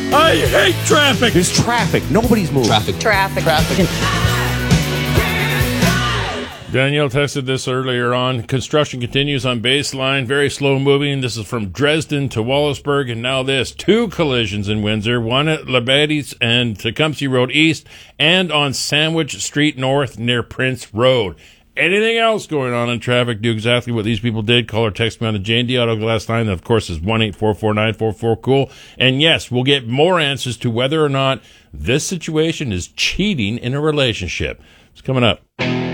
I hate traffic. There's traffic. Nobody's moving. Traffic. Danielle texted this earlier on. Construction continues on Baseline. Very slow moving. This is from Dresden to Wallaceburg. And now this. 2 collisions in Windsor. One at Labadis and Tecumseh Road East and on Sandwich Street North near Prince Road. Anything else going on in traffic, do exactly what these people did. Call or text me on the J&D Auto Glass line. That, of course, is 1-844-944-COOL. And, yes, we'll get more answers to whether or not this situation is cheating in a relationship. It's coming up.